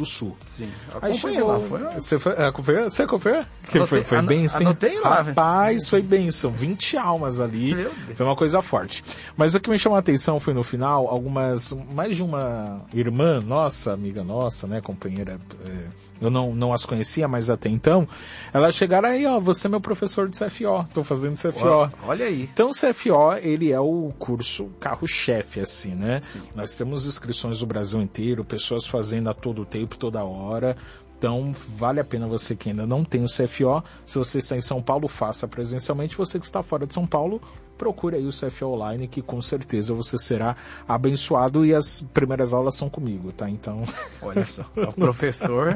do Sul. Sim, Aí chegou lá. Você acompanhou? Você acompanhou? Foi bênção. Anotei lá. Rapaz, foi bênção. 20 almas ali. Foi uma coisa forte. Mas o que me chamou a atenção foi no final, mais de uma irmã nossa, amiga nossa, né, companheira, eu não as conhecia, mas até então, elas chegaram aí, você é meu professor de CFO, tô fazendo CFO. Olha aí. Então o CFO, ele é o curso carro-chefe, assim, né? Sim. Nós temos inscrições do Brasil inteiro, pessoas fazendo a todo tempo, toda hora. Então, vale a pena você que ainda não tem o CFO. Se você está em São Paulo, faça presencialmente. Você que está fora de São Paulo, procure aí o CFO Online, que com certeza você será abençoado. E as primeiras aulas são comigo, tá? Então... Olha só, o professor...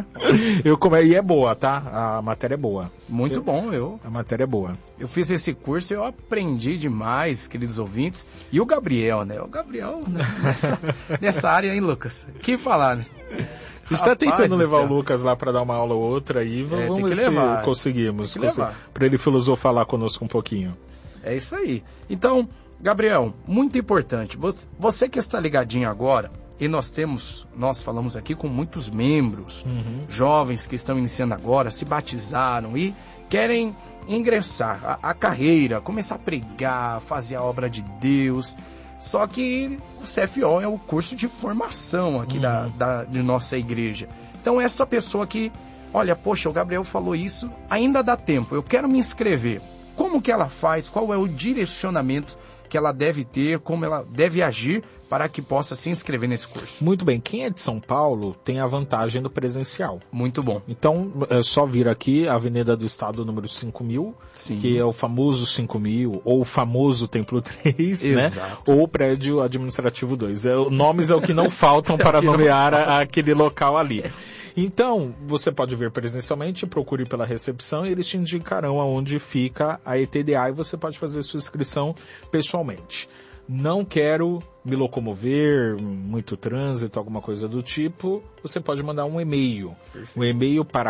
E é boa, tá? A matéria é boa. Muito bom, A matéria é boa. Eu fiz esse curso e eu aprendi demais, queridos ouvintes. E o Gabriel, né? O Gabriel, né? nessa área, hein, Lucas? O que falar, né? A gente está tentando levar o Lucas lá para dar uma aula ou outra aí, vamos ver se conseguimos. Para ele filosofar lá conosco um pouquinho. É isso aí. Então, Gabriel, muito importante. Você que está ligadinho agora, e nós falamos aqui com muitos membros, jovens que estão iniciando agora, se batizaram e querem ingressar a carreira, começar a pregar, fazer a obra de Deus. Só que o CFO é o curso de formação aqui de nossa igreja. Então essa pessoa que, olha, poxa, o Gabriel falou isso, ainda dá tempo, eu quero me inscrever. Como que ela faz? Qual é o direcionamento que ela deve ter? Como ela deve agir para que possa se inscrever nesse curso? Muito bem, quem é de São Paulo tem a vantagem do presencial. Muito bom. Então, é só vir aqui, Avenida do Estado, número 5.000, que é o famoso 5.000, ou o famoso Templo 3, né? Ou o Prédio Administrativo 2. Nomes é o que não faltam para nomear aquele local ali. Então, você pode vir presencialmente, procure pela recepção e eles te indicarão aonde fica a ETDA e você pode fazer sua inscrição pessoalmente. Não quero me locomover, muito trânsito, alguma coisa do tipo, você pode mandar um e-mail. Um e-mail para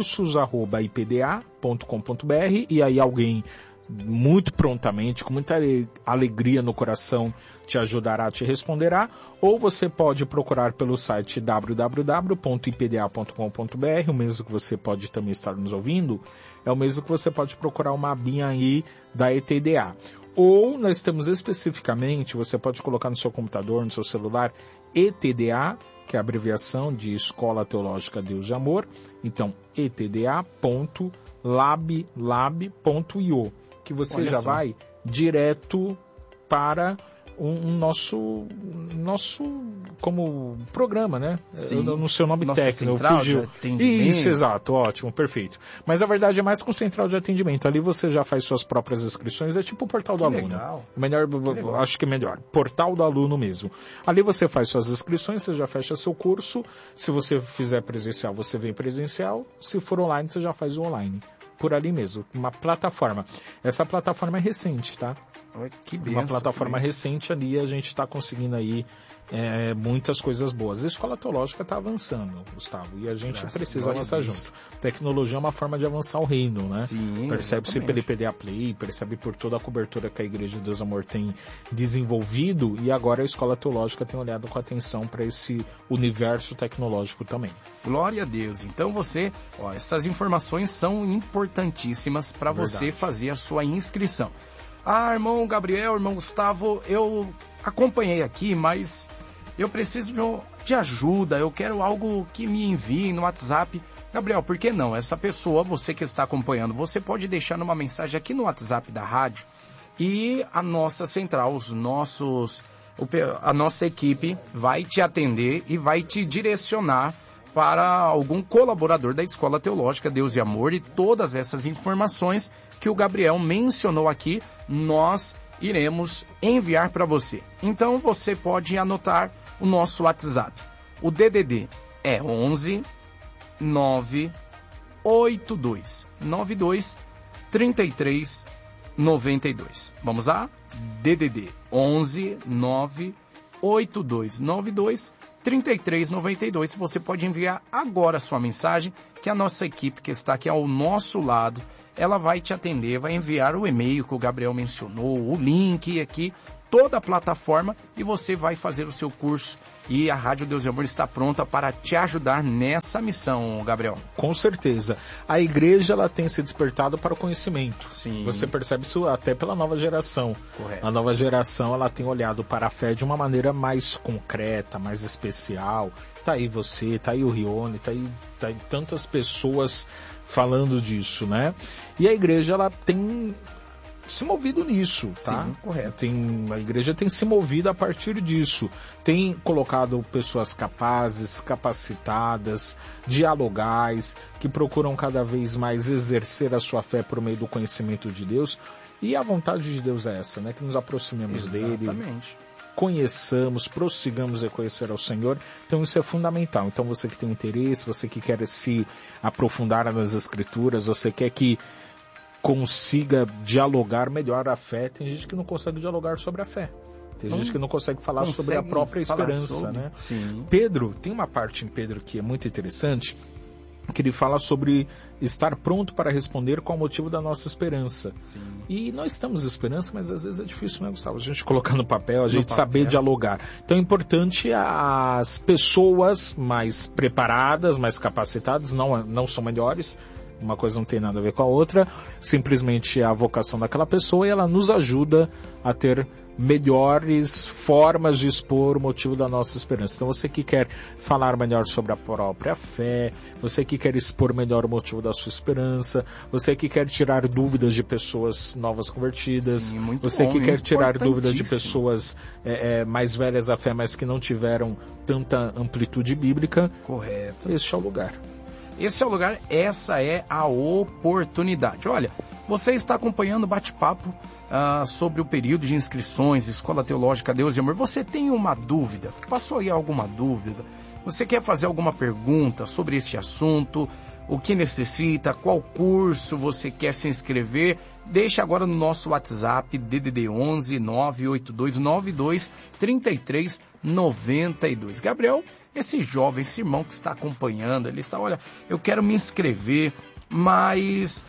cursos@ipda.com.br e aí alguém muito prontamente, com muita alegria no coração, te ajudará, te responderá, ou você pode procurar pelo site www.ipda.com.br, o mesmo que você pode também estar nos ouvindo, é o mesmo que você pode procurar uma abinha aí da ETDA. Ou nós temos especificamente, você pode colocar no seu computador, no seu celular, ETDA, que é a abreviação de Escola Teológica Deus e Amor, então etda.lablab.io, que você já vai direto para nosso como programa, né? No seu nome técnico. Fugiu. Isso, exato, ótimo, perfeito. Mas a verdade é mais com central de atendimento. Ali você já faz suas próprias inscrições, é tipo o portal do aluno. Legal. Acho que é melhor. Portal do aluno mesmo. Ali você faz suas inscrições, você já fecha seu curso. Se você fizer presencial, você vem presencial. Se for online, você já faz o online. Por ali mesmo, uma plataforma. Essa plataforma é recente, tá? Que benção, uma plataforma recente ali, a gente está conseguindo aí muitas coisas boas. A Escola Teológica está avançando, Gustavo, e a gente precisa avançar junto. Tecnologia é uma forma de avançar o reino, né? Percebe-se pelo IPDA Play, percebe por toda a cobertura que a Igreja de Deus Amor tem desenvolvido, e agora a Escola Teológica tem olhado com atenção para esse universo tecnológico também. Glória a Deus. Então essas informações são importantíssimas para você fazer a sua inscrição. Irmão Gabriel, irmão Gustavo, eu acompanhei aqui, mas eu preciso de ajuda, eu quero algo que me envie no WhatsApp. Gabriel, por que não? Essa pessoa, você que está acompanhando, você pode deixar uma mensagem aqui no WhatsApp da rádio e a nossa central, a nossa equipe vai te atender e vai te direcionar para algum colaborador da Escola Teológica Deus e Amor, e todas essas informações que o Gabriel mencionou aqui, nós iremos enviar para você. Então você pode anotar o nosso WhatsApp. O DDD é 11 982 92 33 92. Vamos lá? DDD 11 982 92 3392. Você pode enviar agora a sua mensagem, que a nossa equipe que está aqui ao nosso lado, ela vai te atender, vai enviar o e-mail que o Gabriel mencionou, o link aqui, toda a plataforma e você vai fazer o seu curso. E a Rádio Deus e Amor está pronta para te ajudar nessa missão, Gabriel. Com certeza. A igreja ela tem se despertado para o conhecimento. Sim. Você percebe isso até pela nova geração. Correto. A nova geração ela tem olhado para a fé de uma maneira mais concreta, mais especial. Tá aí você, tá aí o Rione, tá aí tantas pessoas falando disso, né? E a igreja ela tem se movido nisso, tá? Sim, correto. A igreja tem se movido a partir disso. Tem colocado pessoas capazes, capacitadas, dialogais, que procuram cada vez mais exercer a sua fé por meio do conhecimento de Deus. E a vontade de Deus é essa, né? Que nos aproximemos dele, conheçamos, prossigamos a conhecer ao Senhor. Então isso é fundamental. Então você que tem interesse, você que quer se aprofundar nas Escrituras, você quer que consiga dialogar melhor a fé. Tem gente que não consegue dialogar sobre a fé. Tem gente que não consegue falar sobre a própria esperança, né? Sim. Pedro, tem uma parte em Pedro que é muito interessante, que ele fala sobre estar pronto para responder qual o motivo da nossa esperança. Sim. E nós temos esperança, mas às vezes é difícil, né, Gustavo? A gente colocar no papel, a gente saber dialogar. Então é importante as pessoas mais preparadas, mais capacitadas, não são melhores, uma coisa não tem nada a ver com a outra, simplesmente a vocação daquela pessoa, e ela nos ajuda a ter melhores formas de expor o motivo da nossa esperança. Então você que quer falar melhor sobre a própria fé, você que quer expor melhor o motivo da sua esperança, você que quer tirar dúvidas de pessoas novas convertidas, sim, você que quer tirar dúvidas de pessoas mais velhas da fé, mas que não tiveram tanta amplitude bíblica, correto. Este é o lugar. Esse é o lugar, essa é a oportunidade. Olha, você está acompanhando o bate-papo sobre o período de inscrições, Escola Teológica Deus e Amor. Você tem uma dúvida? Passou aí alguma dúvida? Você quer fazer alguma pergunta sobre este assunto? O que necessita? Qual curso você quer se inscrever? Deixa agora no nosso WhatsApp, DDD 11 98292 3392. Gabriel, esse jovem, esse irmão que está acompanhando, ele está, olha, eu quero me inscrever, mas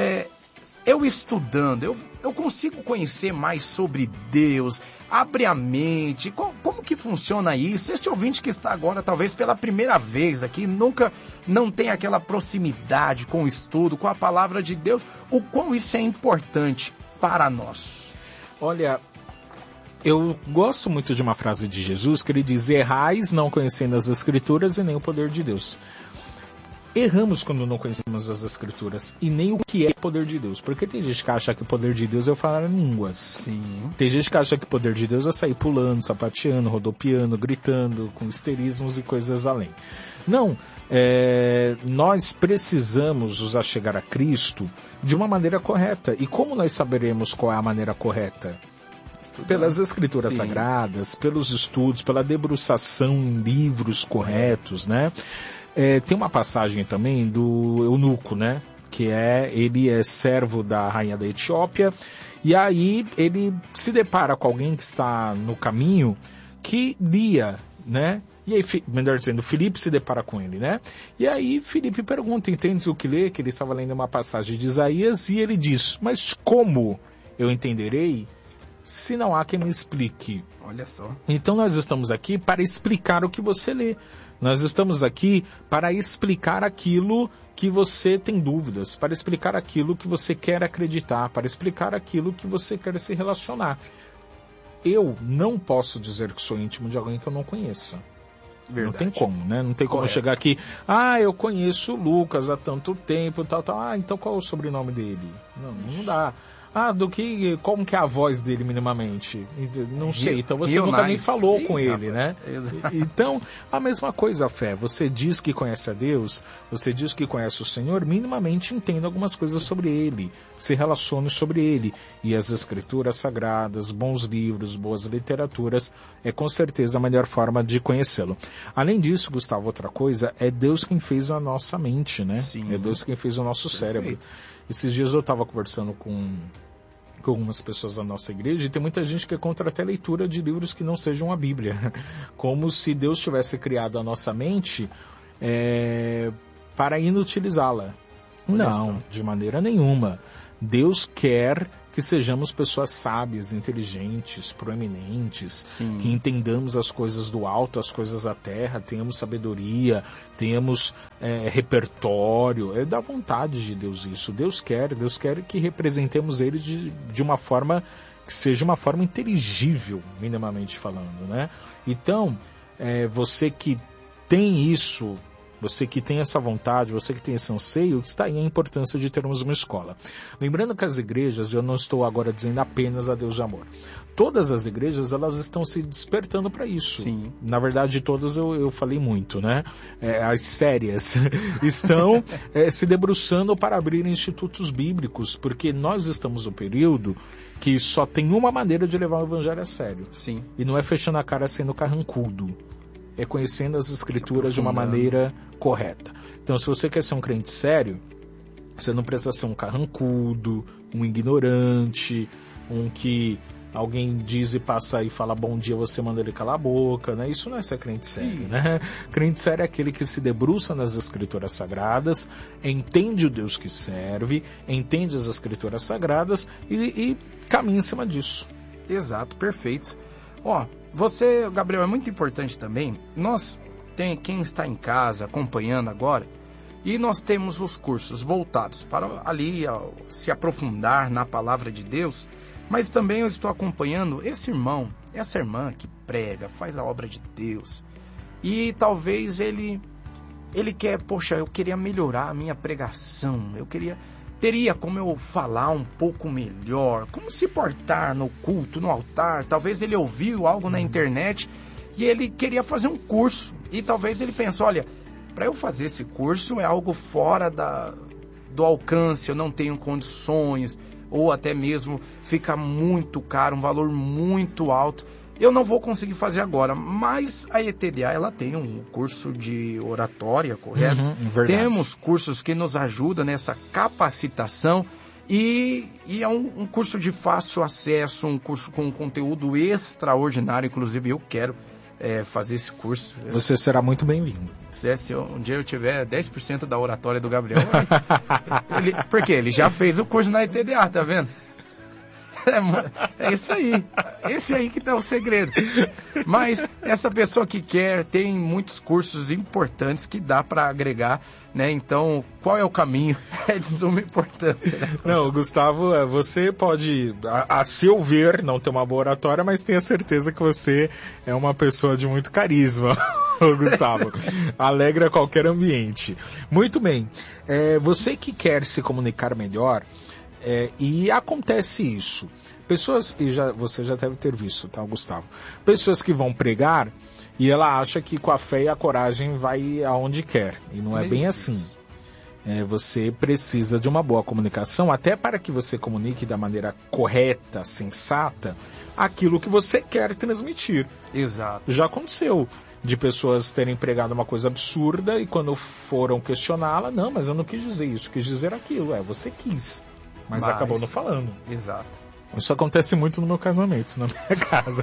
eu estudando, eu consigo conhecer mais sobre Deus, abre a mente, como que funciona isso? Esse ouvinte que está agora, talvez pela primeira vez aqui, não tem aquela proximidade com o estudo, com a palavra de Deus, o quão isso é importante para nós? Olha, eu gosto muito de uma frase de Jesus que ele diz: errais não conhecendo as Escrituras e nem o poder de Deus. Erramos quando não conhecemos as Escrituras e nem o que é poder de Deus. Porque tem gente que acha que o poder de Deus é falar em línguas. Sim. Tem gente que acha que o poder de Deus é sair pulando, sapateando, rodopiando, gritando, com histerismos e coisas além. Não, nós precisamos nos achegar a Cristo de uma maneira correta. E como nós saberemos qual é a maneira correta? Pelas Escrituras Sagradas, pelos estudos, pela debruçação em livros corretos, né? Tem uma passagem também do eunuco, né? Que ele é servo da rainha da Etiópia, e aí ele se depara com alguém que está no caminho que lia, né? E aí, melhor dizendo, Filipe se depara com ele, né? E aí Filipe pergunta, entendes o que lê? Que ele estava lendo uma passagem de Isaías, e ele diz: mas como eu entenderei se não há quem me explique? Olha só. Então nós estamos aqui para explicar o que você lê. Nós estamos aqui para explicar aquilo que você tem dúvidas, para explicar aquilo que você quer acreditar, para explicar aquilo que você quer se relacionar. Eu não posso dizer que sou íntimo de alguém que eu não conheça. Verdade. Não tem como, né? Não tem como chegar aqui, eu conheço o Lucas há tanto tempo, tal. Então qual é o sobrenome dele? Não dá. Como que é a voz dele minimamente? Não sei, então você nunca nem falou com ele, né? Então, a mesma coisa a fé. Você diz que conhece a Deus, você diz que conhece o Senhor, minimamente entenda algumas coisas sobre Ele, se relacione sobre Ele. E as Escrituras Sagradas, bons livros, boas literaturas, é com certeza a melhor forma de conhecê-lo. Além disso, Gustavo, outra coisa, é Deus quem fez a nossa mente, né? Sim. É Deus quem fez o nosso cérebro. Esses dias eu estava conversando com algumas pessoas da nossa igreja, e tem muita gente que é contra até a leitura de livros que não sejam a Bíblia. Como se Deus tivesse criado a nossa mente para inutilizá-la. Não, de maneira nenhuma. Deus quer que sejamos pessoas sábias, inteligentes, proeminentes, Sim. que entendamos as coisas do alto, as coisas da terra, tenhamos sabedoria, tenhamos repertório. É da vontade de Deus isso. Deus quer que representemos Ele de uma forma que seja uma forma inteligível, minimamente falando, né? Então, você que tem isso, você que tem essa vontade, você que tem esse anseio, está aí a importância de termos uma escola. Lembrando que as igrejas, eu não estou agora dizendo apenas a Deus de amor. Todas as igrejas, elas estão se despertando para isso. Sim. Na verdade, todas eu falei muito, né? As sérias estão se debruçando para abrir institutos bíblicos, porque nós estamos no período que só tem uma maneira de levar o evangelho a sério. Sim. E não é fechando a cara sendo carrancudo. É conhecendo as escrituras de uma maneira correta. Então, se você quer ser um crente sério, você não precisa ser um carrancudo, um ignorante, um que alguém diz e passa e fala bom dia, você manda ele calar a boca, né? Isso não é ser crente sério, né? Crente sério é aquele que se debruça nas escrituras sagradas, entende o Deus que serve, entende as escrituras sagradas e caminha em cima disso. Exato, perfeito. Você, Gabriel, é muito importante também. Quem está em casa acompanhando agora, e nós temos os cursos voltados para ali se aprofundar na palavra de Deus, mas também eu estou acompanhando esse irmão, essa irmã que prega, faz a obra de Deus, e talvez ele quer, eu queria melhorar a minha pregação, teria como eu falar um pouco melhor, como se portar no culto, no altar. Talvez ele ouviu algo na internet e ele queria fazer um curso. E talvez ele pensou, olha, para eu fazer esse curso é algo fora do alcance, eu não tenho condições, ou até mesmo fica muito caro, um valor muito alto. Eu não vou conseguir fazer agora, mas a ETDA, ela tem um curso de oratória, correto? Temos cursos que nos ajudam nessa capacitação e é um curso de fácil acesso, um curso com conteúdo extraordinário. Inclusive, eu quero fazer esse curso. Você será muito bem-vindo. Se um dia eu tiver 10% da oratória do Gabriel, porque ele já fez o curso na ETDA, tá vendo? É isso aí. Esse aí que tá o segredo. Mas essa pessoa que quer, tem muitos cursos importantes que dá para agregar, né? Então, qual é o caminho? É de suma importância, né? Não, Gustavo, você pode, a seu ver, não ter uma boa oratória, mas tenha certeza que você é uma pessoa de muito carisma, Gustavo. Alegra qualquer ambiente. Muito bem. Você que quer se comunicar melhor, e acontece isso. Pessoas, você já deve ter visto, tá, Gustavo? Pessoas que vão pregar e ela acha que com a fé e a coragem vai aonde quer. E não é bem assim. Você precisa de uma boa comunicação, até para que você comunique da maneira correta, sensata, aquilo que você quer transmitir. Exato. Já aconteceu de pessoas terem pregado uma coisa absurda e quando foram questioná-la, não, mas eu não quis dizer isso, quis dizer aquilo. Você quis. Mas acabou não falando. Exato. Isso acontece muito no meu casamento, na minha casa.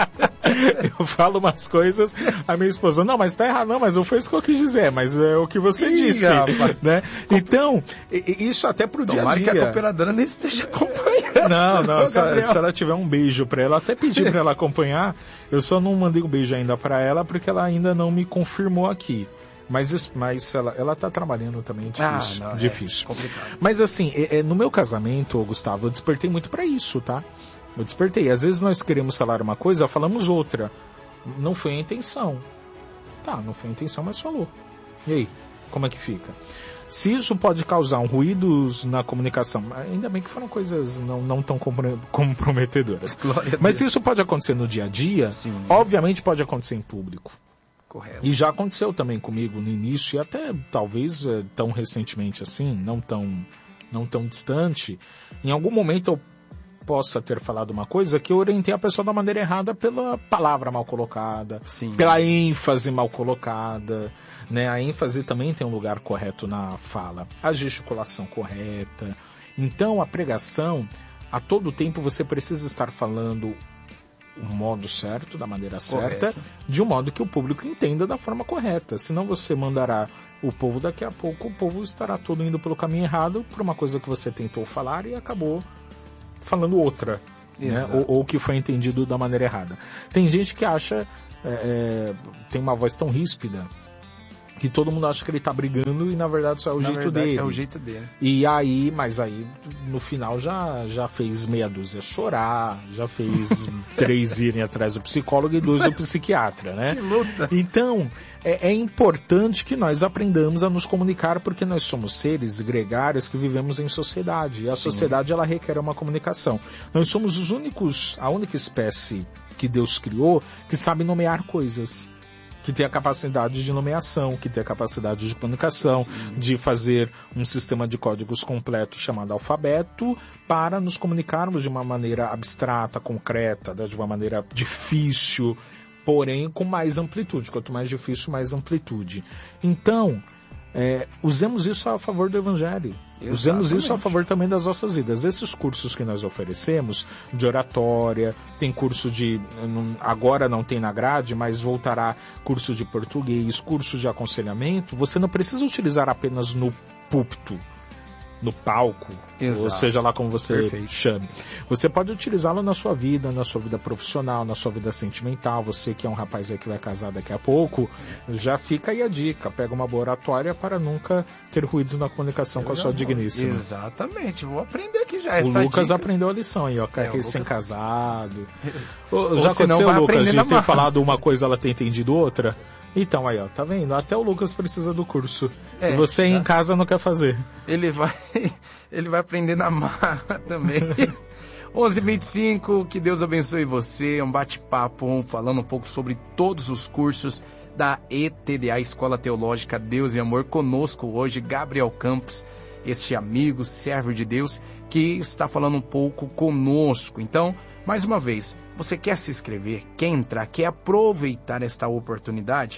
Eu falo umas coisas, a minha esposa, não, mas tá errado, não, mas não foi isso que eu quis dizer, mas é o que você disse, rapaz, né? Então, isso até pro dia a dia. Tomara que a cooperadora nem esteja acompanhando. Não, se ela tiver um beijo pra ela, até pedi pra ela acompanhar, eu só não mandei um beijo ainda pra ela, porque ela ainda não me confirmou aqui. Mas ela tá trabalhando também, difícil. Complicado. Mas assim, no meu casamento, Gustavo, eu despertei muito pra isso, tá? Eu despertei. Às vezes nós queremos falar uma coisa, falamos outra. Não foi a intenção. Tá, não foi a intenção, mas falou. E aí, como é que fica? Se isso pode causar ruídos na comunicação, ainda bem que foram coisas não tão comprometedoras. Mas se isso pode acontecer no dia a dia, sim, obviamente pode acontecer em público. Correto. E já aconteceu também comigo no início, e até talvez tão recentemente assim, não tão distante. Em algum momento eu possa ter falado uma coisa que eu orientei a pessoa da maneira errada pela palavra mal colocada, sim, pela ênfase mal colocada, né? A ênfase também tem um lugar correto na fala, a gesticulação correta. Então a pregação, a todo tempo você precisa estar falando o modo certo, da maneira certa, de um modo que o público entenda da forma correta. Senão você mandará o povo daqui a pouco, o povo estará todo indo pelo caminho errado por uma coisa que você tentou falar e acabou falando outra, né? Ou que foi entendido da maneira errada. Tem gente que acha, tem uma voz tão ríspida, que todo mundo acha que ele tá brigando e na verdade só é o jeito dele. É o jeito dele. E aí, mas aí no final já fez meia dúzia chorar, já fez 3 irem atrás do psicólogo e 2 do psiquiatra, né? Que luta! Então, é importante que nós aprendamos a nos comunicar, porque nós somos seres gregários que vivemos em sociedade. E a sociedade, ela requer uma comunicação. Nós somos a única espécie que Deus criou que sabe nomear coisas, que tem a capacidade de nomeação, que tem a capacidade de comunicação, de fazer um sistema de códigos completo chamado alfabeto, para nos comunicarmos de uma maneira abstrata, concreta, de uma maneira difícil, porém com mais amplitude. Quanto mais difícil, mais amplitude. Então, usemos isso a favor do Evangelho. Exatamente. Usemos isso a favor também das nossas vidas. Esses cursos que nós oferecemos, de oratória, tem curso agora não tem na grade, mas voltará curso de português, curso de aconselhamento. Você não precisa utilizar apenas no púlpito, no palco, ou seja lá como você chame. Você pode utilizá-lo na sua vida profissional, na sua vida sentimental. Você que é um rapaz aí que vai casar daqui a pouco, já fica aí a dica, pega uma boa oratória para nunca ter ruídos na comunicação com a sua digníssima. Exatamente, vou aprender aqui já essa Lucas dica. Aprendeu a lição aí, ó, recém-casado. Já aconteceu, Lucas, de ter falado uma coisa, ela ter entendido outra? Então, aí, ó, tá vendo? Até o Lucas precisa do curso. E você em casa não quer fazer. Ele vai aprender na marra também. 11h25, que Deus abençoe você. Um bate-papo, falando um pouco sobre todos os cursos da ETDA, Escola Teológica Deus e Amor. Conosco hoje, Gabriel Campos, este amigo, servo de Deus, que está falando um pouco conosco. Então, mais uma vez, você quer se inscrever, quer entrar, quer aproveitar esta oportunidade?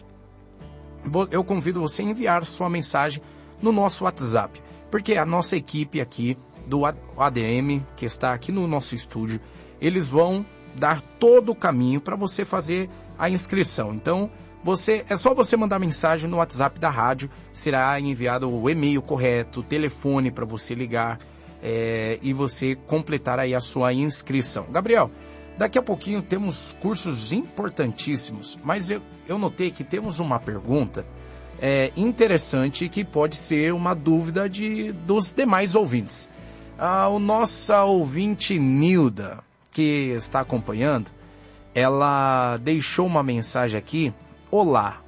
Eu convido você a enviar sua mensagem no nosso WhatsApp, porque a nossa equipe aqui do ADM, que está aqui no nosso estúdio, eles vão dar todo o caminho para você fazer a inscrição. Então, é só você mandar mensagem no WhatsApp da rádio, será enviado o e-mail correto, o telefone para você ligar, e você completar aí a sua inscrição. Gabriel, daqui a pouquinho temos cursos importantíssimos, mas eu notei que temos uma pergunta interessante que pode ser uma dúvida dos demais ouvintes. A nossa ouvinte Nilda, que está acompanhando, ela deixou uma mensagem aqui. Olá,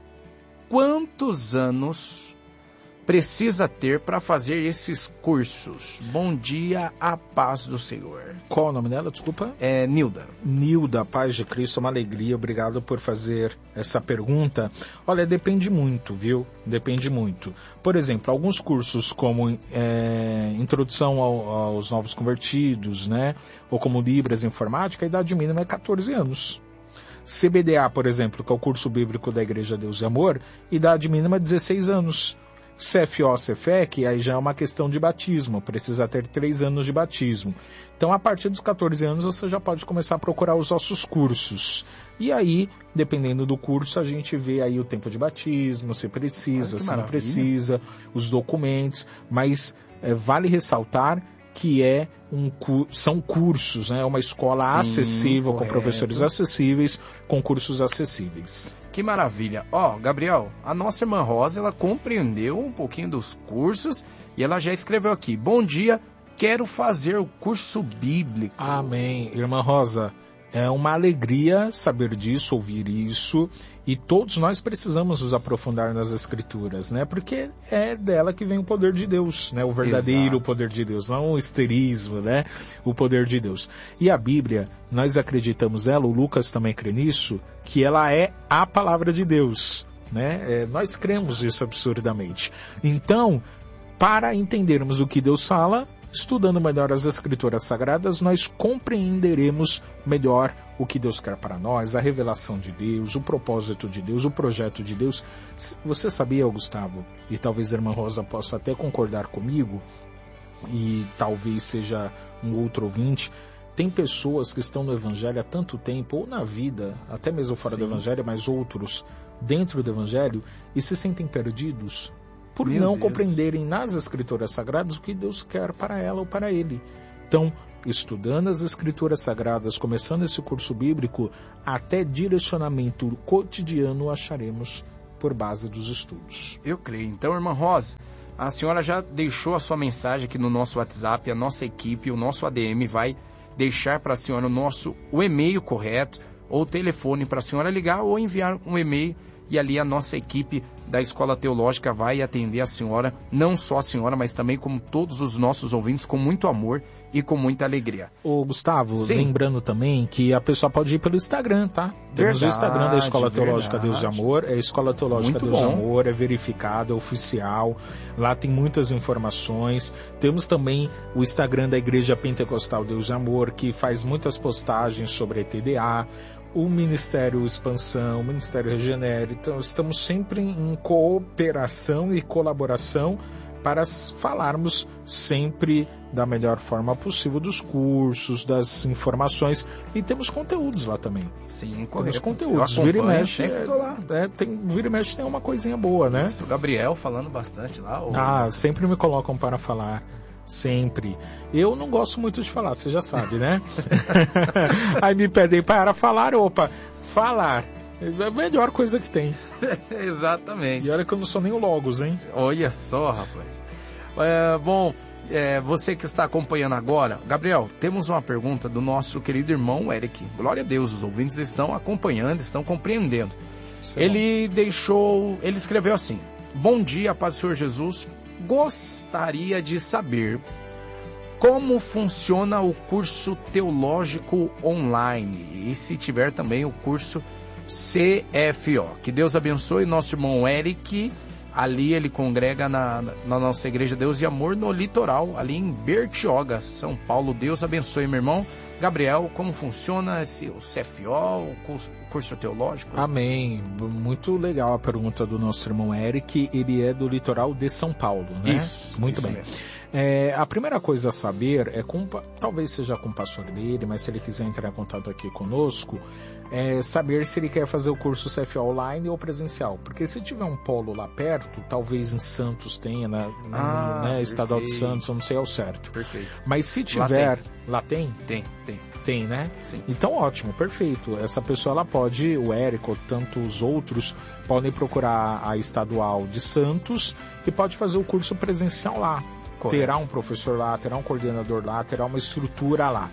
quantos anos precisa ter para fazer esses cursos? Bom dia, a paz do Senhor. Qual o nome dela, desculpa? Nilda. Nilda, paz de Cristo, uma alegria, obrigado por fazer essa pergunta. Olha, depende muito, viu? Depende muito. Por exemplo, alguns cursos como Introdução aos Novos Convertidos, né? Ou como Libras Informática, a idade mínima é 14 anos. CBDA, por exemplo, que é o curso bíblico da Igreja Deus e Amor, idade mínima é 16 anos. CFO, CFEC, aí já é uma questão de batismo, precisa ter 3 anos de batismo. Então, a partir dos 14 anos, você já pode começar a procurar os nossos cursos. E aí, dependendo do curso, a gente vê aí o tempo de batismo, se precisa, se não precisa, os documentos, mas vale ressaltar que são cursos, né? Uma escola acessível, correto, com professores acessíveis, com cursos acessíveis. Que maravilha. Gabriel, a nossa irmã Rosa, ela compreendeu um pouquinho dos cursos e ela já escreveu aqui: bom dia, quero fazer o curso bíblico. Amém. Irmã Rosa, é uma alegria saber disso, ouvir isso, e todos nós precisamos nos aprofundar nas Escrituras, né? Porque é dela que vem o poder de Deus, né? O verdadeiro poder de Deus, não o esterismo, né? O poder de Deus. E a Bíblia, nós acreditamos nela, o Lucas também crê nisso, que ela é a palavra de Deus, né? Nós cremos isso absurdamente. Então, para entendermos o que Deus fala, estudando melhor as Escrituras Sagradas, nós compreenderemos melhor o que Deus quer para nós, a revelação de Deus, o propósito de Deus, o projeto de Deus. Você sabia, Gustavo, e talvez a irmã Rosa possa até concordar comigo, e talvez seja um outro ouvinte, tem pessoas que estão no Evangelho há tanto tempo, ou na vida, até mesmo fora do Evangelho, mas outros dentro do Evangelho, e se sentem perdidos. por não compreenderem nas Escrituras Sagradas o que Deus quer para ela ou para ele. Então, estudando as Escrituras Sagradas, começando esse curso bíblico, até direcionamento cotidiano acharemos por base dos estudos. Eu creio. Então, irmã Rosa, a senhora já deixou a sua mensagem aqui no nosso WhatsApp, a nossa equipe, o nosso ADM vai deixar para a senhora o e-mail correto, ou o telefone para a senhora ligar ou enviar um e-mail, e ali a nossa equipe da Escola Teológica vai atender a senhora, não só a senhora, mas também como todos os nossos ouvintes, com muito amor e com muita alegria. Ô Gustavo, lembrando também que a pessoa pode ir pelo Instagram, tá? Temos o Instagram da Escola Teológica Deus de Amor, é Escola Teológica Deus de Amor, é verificado, é oficial, lá tem muitas informações. Temos também o Instagram da Igreja Pentecostal Deus de Amor, que faz muitas postagens sobre ETDA, o Ministério Expansão, o Ministério Regenere. Então estamos sempre em cooperação e colaboração para falarmos sempre da melhor forma possível dos cursos, das informações, e temos conteúdos lá também. Sim, temos conteúdos. Vira e mexe, vira e mexe tem uma coisinha boa, né? O Gabriel falando bastante lá. Sempre me colocam para falar. Sempre. Eu não gosto muito de falar, você já sabe, né? Aí me pedem para falar, falar. É a melhor coisa que tem. Exatamente. E olha que eu não sou nem o Logos, hein? Olha só, rapaz. Você que está acompanhando agora, Gabriel, temos uma pergunta do nosso querido irmão Eric. Glória a Deus, os ouvintes estão acompanhando, estão compreendendo. Ele escreveu assim: bom dia, paz do Senhor Jesus. Gostaria de saber como funciona o curso teológico online e se tiver também o curso CFO. Que Deus abençoe nosso irmão Eric. Ali ele congrega na nossa Igreja Deus e Amor no litoral, ali em Bertioga, São Paulo. Deus abençoe, meu irmão. Gabriel, como funciona o CFO, o curso teológico? Amém. Muito legal a pergunta do nosso irmão Eric. Ele é do litoral de São Paulo, né? Isso. Muito bem. A primeira coisa a saber talvez seja com o pastor dele, mas se ele quiser entrar em contato aqui conosco, saber se ele quer fazer o curso CFO online ou presencial. Porque se tiver um polo lá perto, talvez em Santos tenha, Estadual de Santos, eu não sei ao certo. Perfeito. Mas se tiver... Lá tem? Tem, né? Sim. Então, ótimo, perfeito. Essa pessoa, ela pode, o Érico, ou tantos outros, podem procurar a Estadual de Santos e pode fazer o curso presencial lá. Correto. Terá um professor lá, terá um coordenador lá, terá uma estrutura lá.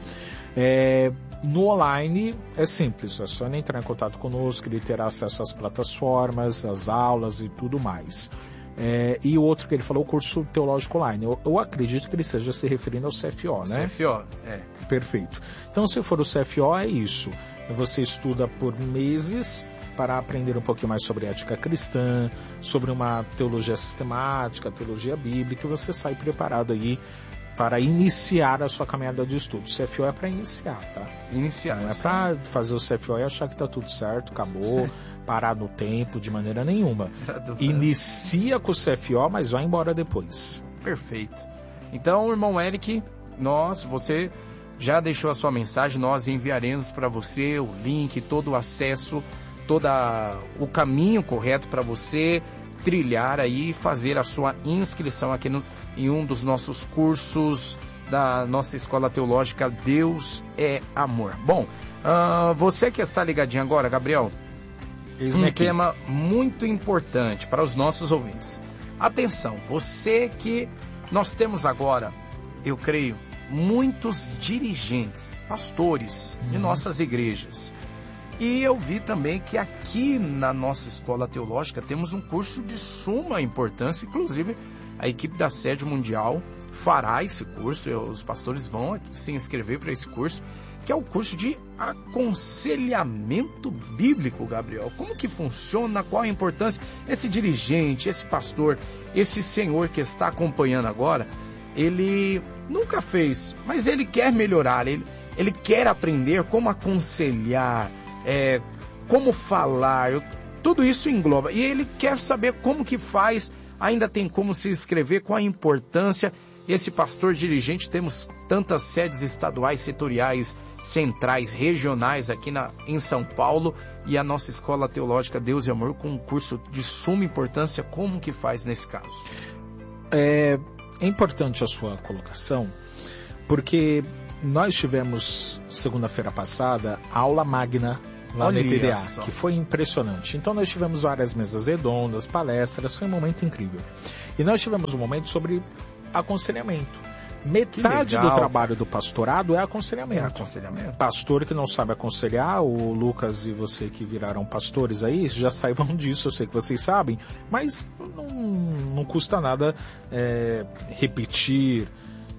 No online é simples, é só entrar em contato conosco, ele terá acesso às plataformas, às aulas e tudo mais. E o outro que ele falou, o curso teológico online. Eu acredito que ele esteja se referindo ao CFO, né? CFO, Perfeito. Então, se for o CFO, é isso. Você estuda por meses para aprender um pouquinho mais sobre ética cristã, sobre uma teologia sistemática, teologia bíblica, e você sai preparado aí para iniciar a sua caminhada de estudo. O CFO é para iniciar, tá? Iniciar. Não é para fazer o CFO e achar que está tudo certo, acabou, parar no tempo, de maneira nenhuma. Inicia com o CFO, mas vai embora depois. Perfeito. Então, irmão Eric, você já deixou a sua mensagem, nós enviaremos para você o link, todo o acesso, todo o caminho correto para você trilhar aí e fazer a sua inscrição aqui em um dos nossos cursos da nossa Escola Teológica Deus é Amor. Bom, você que está ligadinho agora, Gabriel, tema muito importante para os nossos ouvintes. Atenção, você que nós temos agora, eu creio, muitos dirigentes, pastores de nossas igrejas. E eu vi também que aqui na nossa Escola Teológica temos um curso de suma importância, inclusive a equipe da Sede Mundial fará esse curso, os pastores vão se inscrever para esse curso, que é o curso de aconselhamento bíblico, Gabriel. Como que funciona, qual a importância? Esse dirigente, esse pastor, esse senhor que está acompanhando agora, ele nunca fez, mas ele quer melhorar, ele quer aprender como aconselhar, como falar, tudo isso engloba. E ele quer saber como que faz, ainda tem como se inscrever, qual a importância. Esse pastor dirigente, temos tantas sedes estaduais, setoriais centrais, regionais aqui em São Paulo, e a nossa Escola Teológica Deus e Amor com um curso de suma importância. Como que faz nesse caso? É importante a sua colocação, porque nós tivemos, segunda-feira passada, a aula magna lá no ETDA, que foi impressionante. Então nós tivemos várias mesas redondas, palestras, foi um momento incrível. E nós tivemos um momento sobre aconselhamento. Metade do trabalho do pastorado é aconselhamento. Pastor que não sabe aconselhar, o Lucas e você que viraram pastores aí, já saibam disso, eu sei que vocês sabem, mas não custa nada repetir,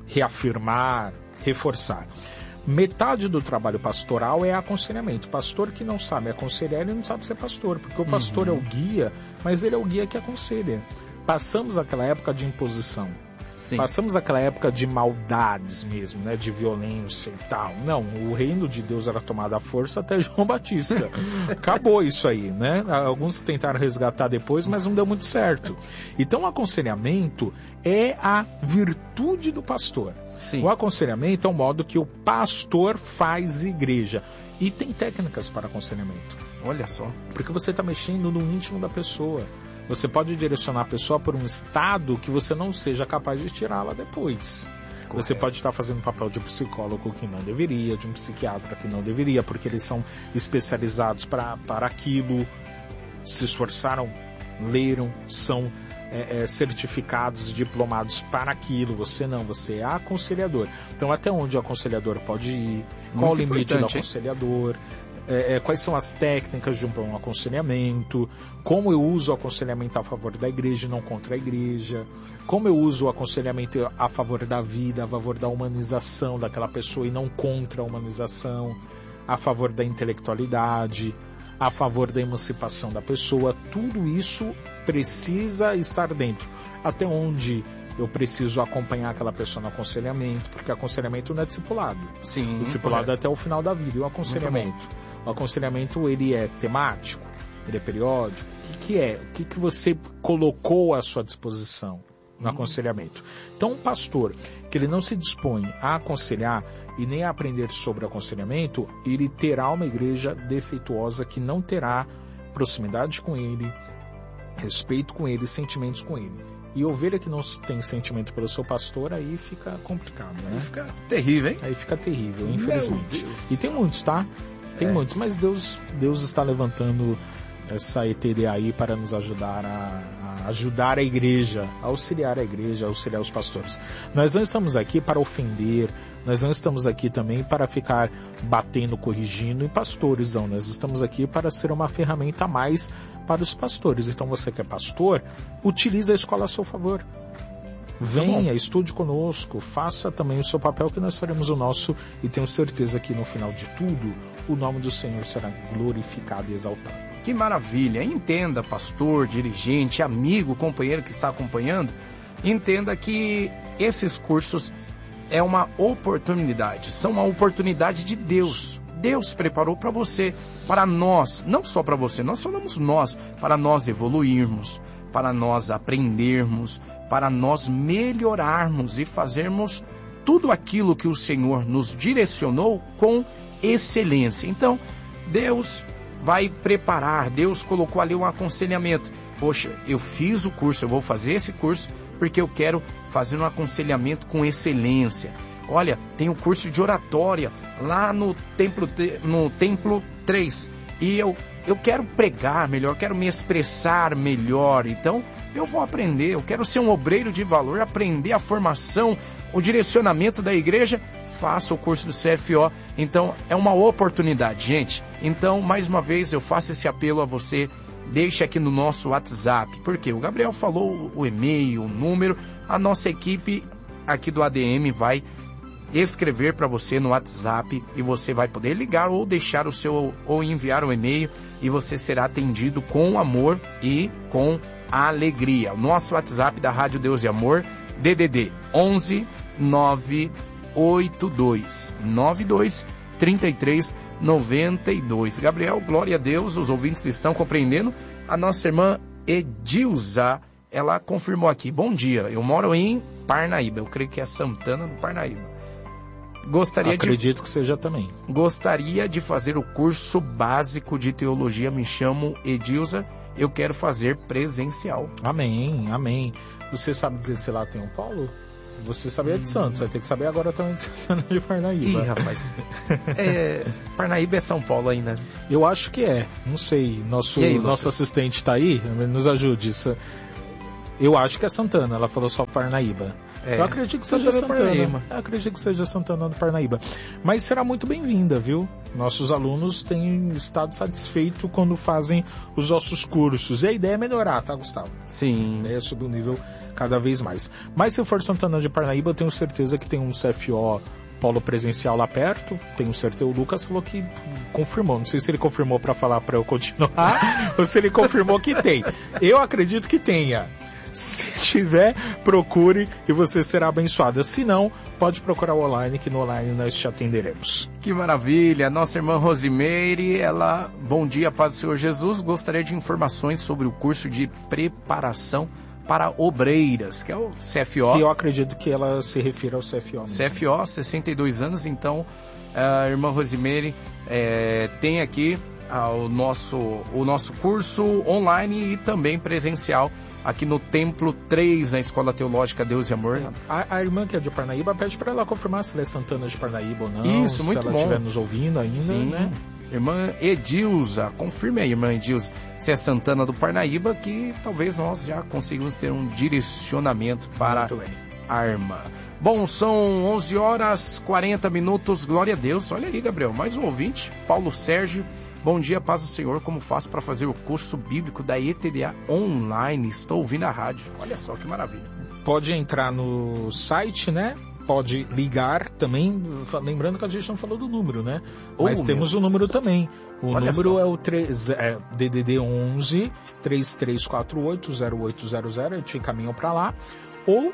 reafirmar, reforçar. Metade do trabalho pastoral é aconselhamento. Pastor que não sabe aconselhar, ele não sabe ser pastor, porque o pastor é o guia, mas ele é o guia que aconselha. Passamos aquela época de imposição. Sim. Passamos aquela época de maldades mesmo, né? De violência e tal. Não, o reino de Deus era tomado à força até João Batista. Acabou isso aí, né? Alguns tentaram resgatar depois, mas não deu muito certo. Então, o aconselhamento é a virtude do pastor. Sim. O aconselhamento é o modo que o pastor faz igreja. E tem técnicas para aconselhamento. Olha só. Porque você está mexendo no íntimo da pessoa. Você pode direcionar a pessoa por um estado que você não seja capaz de tirá-la depois. Correto. Você pode estar fazendo papel de psicólogo que não deveria, de um psiquiatra que não deveria, porque eles são especializados para aquilo, se esforçaram, leram, são certificados, diplomados para aquilo. Você não, você é aconselhador. Então, até onde o aconselhador pode ir? Qual o limite do aconselhador? Quais são as técnicas de um bom aconselhamento, como eu uso o aconselhamento a favor da igreja e não contra a igreja, como eu uso o aconselhamento a favor da vida, a favor da humanização daquela pessoa e não contra a humanização, a favor da intelectualidade, a favor da emancipação da pessoa. Tudo isso precisa estar dentro. Até onde eu preciso acompanhar aquela pessoa no aconselhamento, porque aconselhamento não é discipulado. Sim, o discipulado é até o final da vida. E o aconselhamento? O aconselhamento, ele é temático? Ele é periódico? O que é? O que você colocou à sua disposição no aconselhamento? Então, um pastor que ele não se dispõe a aconselhar e nem a aprender sobre aconselhamento, ele terá uma igreja defeituosa que não terá proximidade com ele, respeito com ele, sentimentos com ele. E ovelha que não tem sentimento pelo seu pastor, aí fica complicado, né? Aí fica terrível, hein? Aí fica terrível, infelizmente. E tem muitos, tá? Tem muitos, mas Deus está levantando essa ETDA aí para nos ajudar a ajudar a igreja, a auxiliar a igreja, a auxiliar os pastores. Nós não estamos aqui para ofender, nós não estamos aqui também para ficar batendo, corrigindo em pastores, não. Nós estamos aqui para ser uma ferramenta a mais para os pastores. Então, você que é pastor, utilize a escola a seu favor. Venha, estude conosco, faça também o seu papel, que nós faremos o nosso, e tenho certeza que no final de tudo, o nome do Senhor será glorificado e exaltado. Que maravilha! Entenda, pastor, dirigente, amigo, companheiro que está acompanhando, entenda que esses cursos é uma oportunidade, são uma oportunidade de Deus. Deus preparou para você, para nós, não só para você, nós falamos nós, para nós evoluirmos, para nós aprendermos, para nós melhorarmos e fazermos tudo aquilo que o Senhor nos direcionou com excelência. Então, Deus vai preparar, Deus colocou ali um aconselhamento. Poxa, eu fiz o curso, eu vou fazer esse curso porque eu quero fazer um aconselhamento com excelência. Olha, tem um curso de oratória lá no Templo 3 e eu quero pregar melhor, quero me expressar melhor, então eu vou aprender, eu quero ser um obreiro de valor, aprender a formação, o direcionamento da igreja, faça o curso do CFO. Então é uma oportunidade, gente. Então, mais uma vez, eu faço esse apelo a você, deixe aqui no nosso WhatsApp, porque o Gabriel falou o e-mail, o número, a nossa equipe aqui do ADM vai escrever para você no WhatsApp e você vai poder ligar ou deixar o seu ou enviar um e-mail e você será atendido com amor e com alegria. O nosso WhatsApp da Rádio Deus e Amor, DDD 11 982 92 33 92. Gabriel, glória a Deus, os ouvintes estão compreendendo. A nossa irmã Edilza, ela confirmou aqui: bom dia, eu moro em Parnaíba, eu creio que é Santana do Parnaíba. Acredito que seja também. Gostaria de fazer o curso básico de teologia, me chamo Edilza, eu quero fazer presencial. Amém, amém. Você sabe dizer se lá tem um polo? Você sabia de Santos, vai ter que saber agora também de Parnaíba. Ih, rapaz. Parnaíba é São Paulo ainda? Eu acho que é, não sei. Nosso assistente está aí, nos ajude. Eu acho que é Santana, ela falou só Parnaíba. Eu acredito que seja Santana. Eu acredito que seja Santana do Parnaíba. Mas será muito bem-vinda, viu? Nossos alunos têm estado satisfeitos quando fazem os nossos cursos. E a ideia é melhorar, tá, Gustavo? Sim. A ideia é subir o nível cada vez mais. Mas se for Santana de Parnaíba, eu tenho certeza que tem um CFO polo presencial lá perto. Tenho certeza, o Lucas falou que confirmou. Não sei se ele confirmou para falar para eu continuar ou se ele confirmou que tem. Eu acredito que tenha. Se tiver, procure e você será abençoada. Se não, pode procurar o online, que no online nós te atenderemos. Que maravilha! Nossa irmã Rosimeire, ela, bom dia, paz do Senhor Jesus, gostaria de informações sobre o curso de preparação para obreiras, que é o CFO. Que eu acredito que ela se refira ao CFO mesmo. CFO, 62 anos, então a irmã Rosimeire tem aqui o nosso curso online e também presencial aqui no Templo 3, na Escola Teológica Deus e Amor. A irmã que é de Parnaíba, pede para ela confirmar se ela é Santana de Parnaíba ou não. Isso, muito bom. Se ela estiver nos ouvindo ainda, sim, né? Irmã Edilza, confirme aí, irmã Edilza, se é Santana do Parnaíba, que talvez nós já consigamos ter um direcionamento para a irmã. Bom, são 11 horas 40 minutos, glória a Deus. Olha aí, Gabriel, mais um ouvinte, Paulo Sérgio. Bom dia, paz do Senhor, como faço para fazer o curso bíblico da ETDA online? Estou ouvindo a rádio. Olha só que maravilha. Pode entrar no site, né? Pode ligar também, lembrando que a gente não falou do número, né? Mas temos o número também. O número é o DDD 11 3348 0800, te encaminham para lá. Ou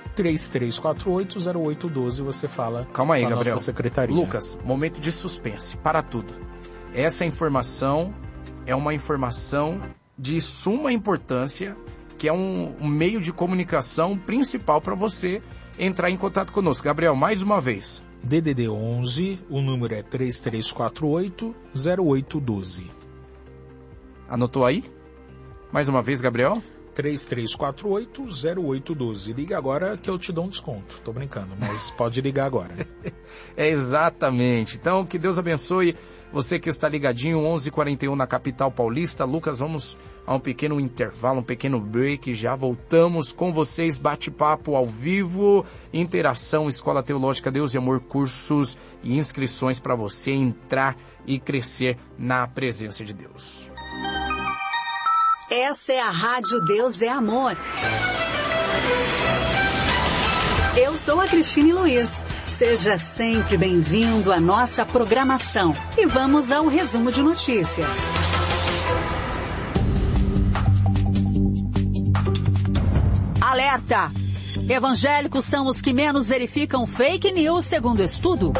3348-0812, você fala. Calma aí, Gabriel. Nossa secretaria. Lucas, momento de suspense. Para tudo. Essa informação é uma informação de suma importância, que é um meio de comunicação principal para você entrar em contato conosco. Gabriel, mais uma vez. DDD 11, o número é 3348-0812. Anotou aí? Mais uma vez, Gabriel? 3348-0812. Liga agora que eu te dou um desconto. Tô brincando, mas pode ligar agora. Exatamente. Então, que Deus abençoe você que está ligadinho, 11h41 na capital paulista. Lucas, vamos a um pequeno intervalo, um pequeno break. Já voltamos com vocês, bate-papo ao vivo, interação, Escola Teológica Deus e Amor, cursos e inscrições para você entrar e crescer na presença de Deus. Essa é a Rádio Deus é Amor. Eu sou a Cristine Luiz. Seja sempre bem-vindo à nossa programação. E vamos ao resumo de notícias. Alerta! Evangélicos são os que menos verificam fake news, segundo estudo.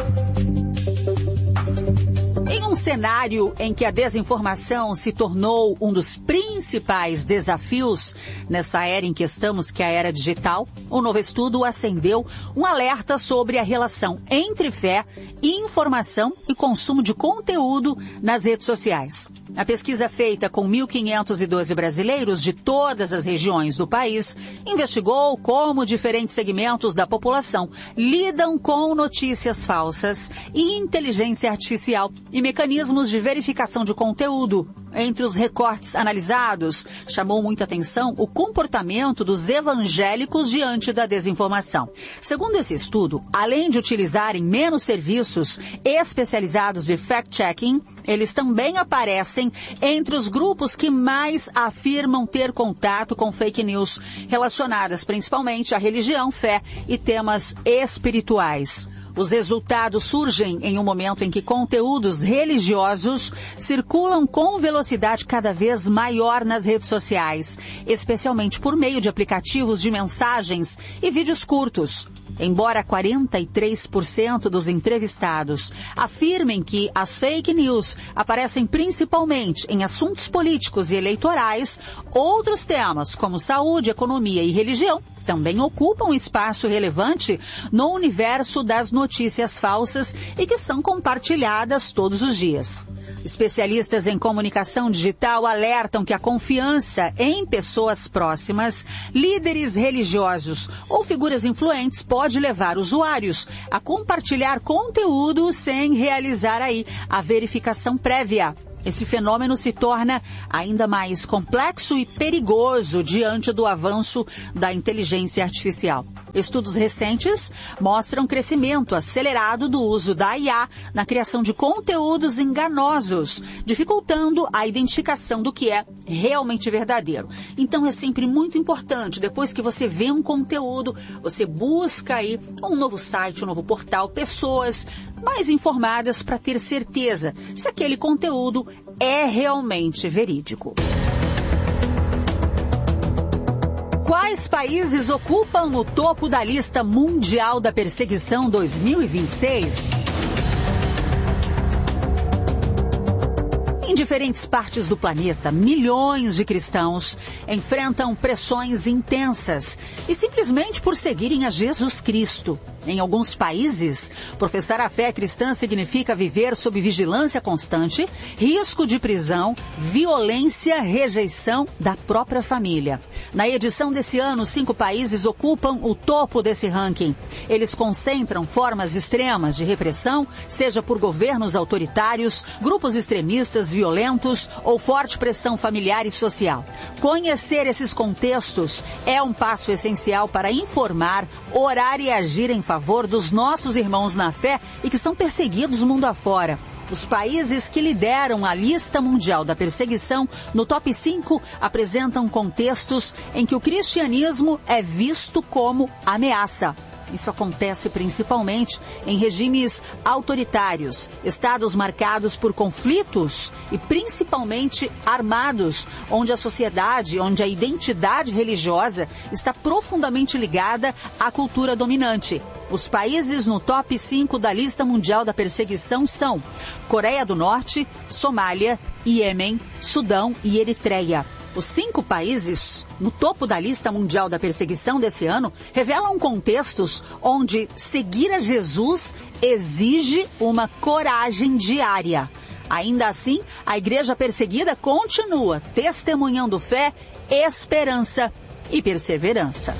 Em um cenário em que a desinformação se tornou um dos principais desafios nessa era em que estamos, que é a era digital, o novo estudo acendeu um alerta sobre a relação entre fé, informação e consumo de conteúdo nas redes sociais. A pesquisa feita com 1.512 brasileiros de todas as regiões do país investigou como diferentes segmentos da população lidam com notícias falsas e inteligência artificial e mecanismos de verificação de conteúdo. Entre os recortes analisados, chamou muita atenção o comportamento dos evangélicos diante da desinformação. Segundo esse estudo, além de utilizarem menos serviços especializados de fact-checking, eles também aparecem entre os grupos que mais afirmam ter contato com fake news, relacionadas principalmente à religião, fé e temas espirituais. Os resultados surgem em um momento em que conteúdos religiosos circulam com velocidade cada vez maior nas redes sociais, especialmente por meio de aplicativos de mensagens e vídeos curtos. Embora 43% dos entrevistados afirmem que as fake news aparecem principalmente em assuntos políticos e eleitorais, outros temas como saúde, economia e religião também ocupam espaço relevante no universo das notícias notícias falsas e que são compartilhadas todos os dias. Especialistas em comunicação digital alertam que a confiança em pessoas próximas, líderes religiosos ou figuras influentes pode levar usuários a compartilhar conteúdo sem realizar aí a verificação prévia. Esse fenômeno se torna ainda mais complexo e perigoso diante do avanço da inteligência artificial. Estudos recentes mostram crescimento acelerado do uso da IA na criação de conteúdos enganosos, dificultando a identificação do que é realmente verdadeiro. Então é sempre muito importante, depois que você vê um conteúdo, você busca aí um novo site, um novo portal, pessoas mais informadas para ter certeza se aquele conteúdo é realmente verídico. Quais países ocupam o topo da lista mundial da perseguição 2026? Em diferentes partes do planeta, milhões de cristãos enfrentam pressões intensas e simplesmente por seguirem a Jesus Cristo. Em alguns países, professar a fé cristã significa viver sob vigilância constante, risco de prisão, violência, rejeição da própria família. Na edição desse ano, 5 países ocupam o topo desse ranking. Eles concentram formas extremas de repressão, seja por governos autoritários, grupos extremistas violentos ou forte pressão familiar e social. Conhecer esses contextos é um passo essencial para informar, orar e agir em favor dos nossos irmãos na fé e que são perseguidos mundo afora. Os países que lideram a lista mundial da perseguição no top 5 apresentam contextos em que o cristianismo é visto como ameaça. Isso acontece principalmente em regimes autoritários, estados marcados por conflitos e principalmente armados, onde a sociedade, onde a identidade religiosa está profundamente ligada à cultura dominante. Os países no top 5 da lista mundial da perseguição são Coreia do Norte, Somália, Iêmen, Sudão e Eritreia. Os 5 países no topo da lista mundial da perseguição desse ano revelam contextos onde seguir a Jesus exige uma coragem diária. Ainda assim, a igreja perseguida continua testemunhando fé, esperança e perseverança.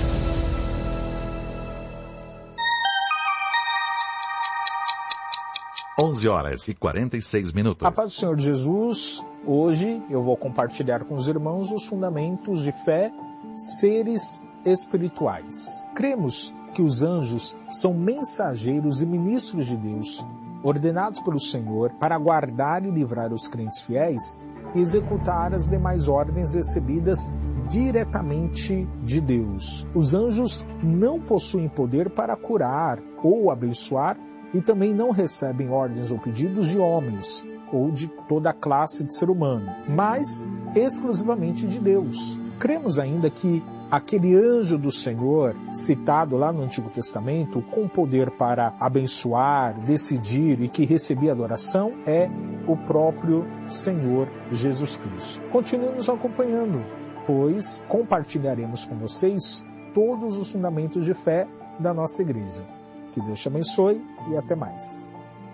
(11h46). A paz do Senhor Jesus. Hoje eu vou compartilhar com os irmãos os fundamentos de fé, seres espirituais. Cremos que os anjos são mensageiros e ministros de Deus, ordenados pelo Senhor para guardar e livrar os crentes fiéis e executar as demais ordens recebidas diretamente de Deus. Os anjos não possuem poder para curar ou abençoar e também não recebem ordens ou pedidos de homens ou de toda a classe de ser humano, mas exclusivamente de Deus. Cremos ainda que aquele anjo do Senhor, citado lá no Antigo Testamento, com poder para abençoar, decidir e que recebia adoração, é o próprio Senhor Jesus Cristo. Continue nos acompanhando, pois compartilharemos com vocês todos os fundamentos de fé da nossa igreja. Que Deus te abençoe e até mais.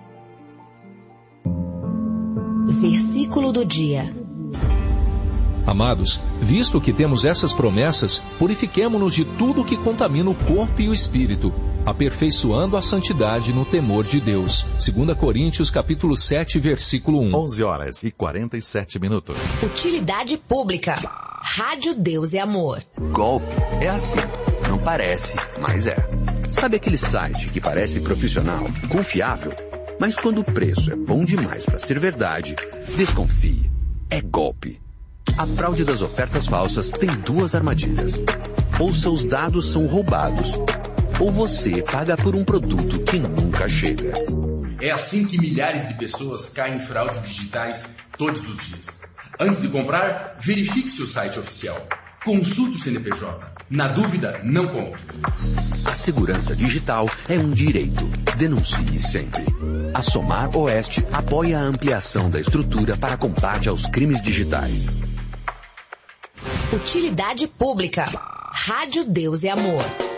Versículo do dia. Amados, visto que temos essas promessas, purifiquemo-nos de tudo que contamina o corpo e o espírito, aperfeiçoando a santidade no temor de Deus. 2 Coríntios capítulo 7, versículo 1. 11h47. Utilidade pública. Rádio Deus é Amor. Golpe é assim. Não parece, mas é. Sabe aquele site que parece profissional, confiável, mas quando o preço é bom demais para ser verdade, desconfie. É golpe. A fraude das ofertas falsas tem 2 armadilhas. Ou seus dados são roubados, ou você paga por um produto que nunca chega. É assim que milhares de pessoas caem em fraudes digitais todos os dias. Antes de comprar, verifique seu site oficial. Consulte o CNPJ. Na dúvida, não compre. A segurança digital é um direito. Denuncie sempre. A Somar Oeste apoia a ampliação da estrutura para combate aos crimes digitais. Utilidade pública. Rádio Deus é Amor.